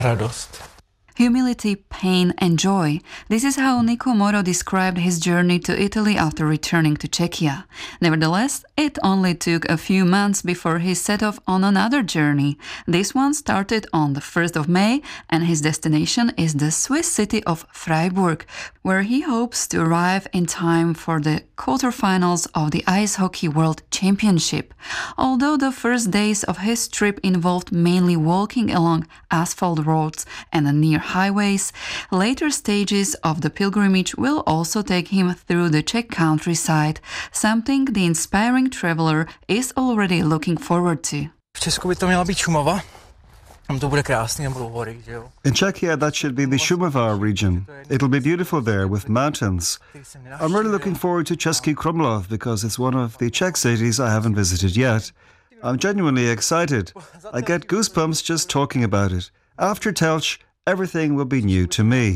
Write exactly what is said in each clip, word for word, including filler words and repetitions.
radost. Humility, pain and joy. This is how Nico Moro described his journey to Italy after returning to Czechia. Nevertheless, it only took a few months before he set off on another journey. This one started on the first of May and his destination is the Swiss city of Freiburg, where he hopes to arrive in time for the quarterfinals of the Ice Hockey World Championship. Although the first days of his trip involved mainly walking along asphalt roads and near highways, later stages of the pilgrimage will also take him through the Czech countryside, something the inspiring traveler is already looking forward to. V Česku by to měla být Šumava. Tam to bude krásný, tam budou hory, že jo? In Czechia, that should be the Šumava region. It'll be beautiful there with mountains. I'm really looking forward to Český Krumlov because it's one of the Czech cities I haven't visited yet. I'm genuinely excited. I get goosebumps just talking about it. After Telč, everything will be new to me.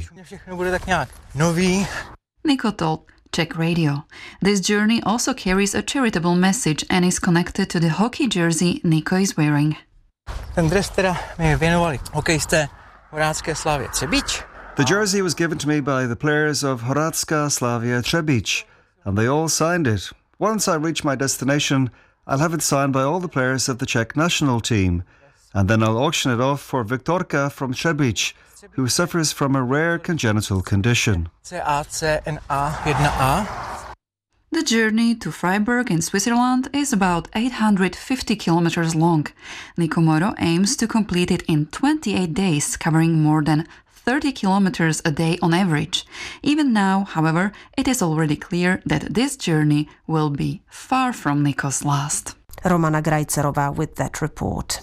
Nico told Czech Radio. This journey also carries a charitable message and is connected to the hockey jersey Nico is wearing. Ten dres teda mi věnovali hokejisté Horácké Slavie Třebíč. The jersey was given to me by the players of Horácká Slavia Třebíč, and they all signed it. Once I reach my destination, I'll have it signed by all the players of the Czech national team, and then I'll auction it off for Viktorka from Třebíč, who suffers from a rare congenital condition. C A C N A one A. The journey to Freiburg in Switzerland is about eight hundred fifty kilometers long. Nico Moro aims to complete it in twenty-eight days, covering more than thirty kilometers a day on average. Even now, however, it is already clear that this journey will be far from Nico's last. Romana Grajcerová with that report.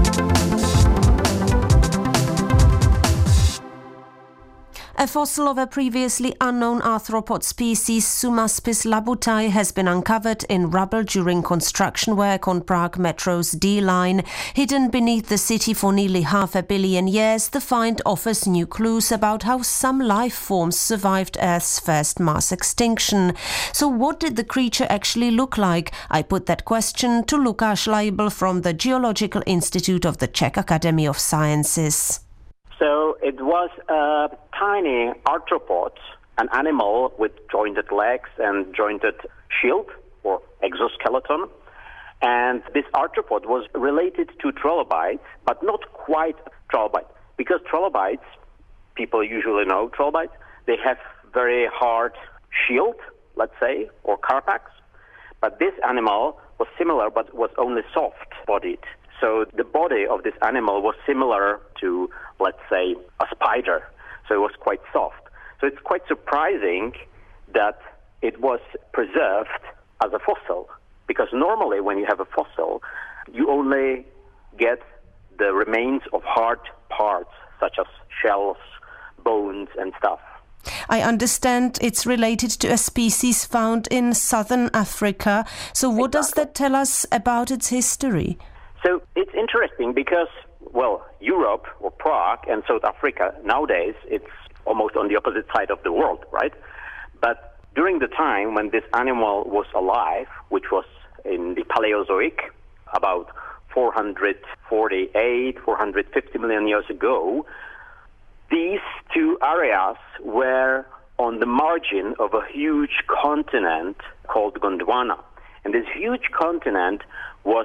A fossil of a previously unknown arthropod species, Sumaspis labutai, has been uncovered in rubble during construction work on Prague Metro's D line. Hidden beneath the city for nearly half a billion years, the find offers new clues about how some life forms survived Earth's first mass extinction. So what did the creature actually look like? I put that question to Lukáš Leibl from the Geological Institute of the Czech Academy of Sciences. So it was a tiny arthropod, an animal with jointed legs and jointed shield or exoskeleton. And this arthropod was related to trilobites, but not quite trilobite. Because trilobites, people usually know trilobites, they have very hard shield, let's say, or carapax. But this animal was similar, but was only soft-bodied. So the body of this animal was similar to, let's say, a spider. So it was quite soft. So it's quite surprising that it was preserved as a fossil, because normally when you have a fossil, you only get the remains of hard parts, such as shells, bones, and stuff. I understand it's related to a species found in southern Africa. So what Exactly. does that tell us about its history? So it's interesting because, well, Europe or Prague and South Africa, nowadays it's almost on the opposite side of the world, right? But during the time when this animal was alive, which was in the Paleozoic, about four hundred forty-eight, four hundred fifty million years ago, these two areas were on the margin of a huge continent called Gondwana. And this huge continent was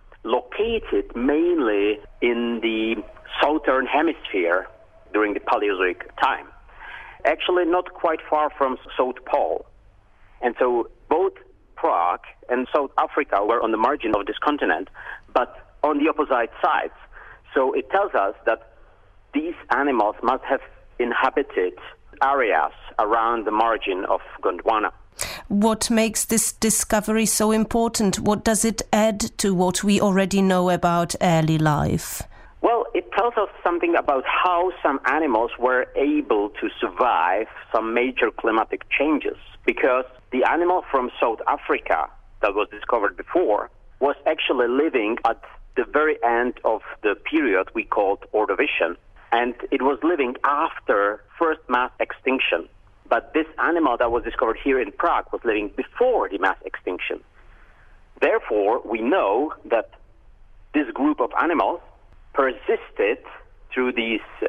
located mainly in the southern hemisphere during the Paleozoic time. Actually not quite far from South Pole. And so both Prague and South Africa were on the margin of this continent, but on the opposite sides. So it tells us that these animals must have inhabited areas around the margin of Gondwana. What makes this discovery so important? What does it add to what we already know about early life? Well, it tells us something about how some animals were able to survive some major climatic changes, because the animal from South Africa that was discovered before was actually living at the very end of the period we called Ordovician, and it was living after first mass extinction. But this animal that was discovered here in Prague was living before the mass extinction. Therefore, we know that this group of animals persisted through these